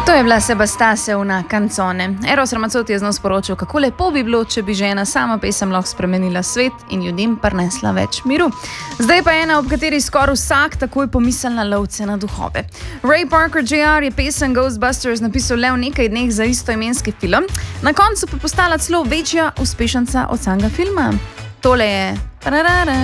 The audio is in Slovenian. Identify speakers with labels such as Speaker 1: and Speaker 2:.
Speaker 1: To je bila Sebastasevna canzone. Eros Ramazzotti je znal sporočil, kako lepo bi bilo, če bi žena sama pesem lahko spremenila svet in ljudem prinesla več miru. Zdaj pa ena, ob kateri skoraj vsak takoj pomisli na lovce na duhove. Ray Parker Jr. je pesem Ghostbusters napisal le v nekaj dneh za istoimenski film, na koncu pa postala celo večja uspešnica od samega filma. Tole je...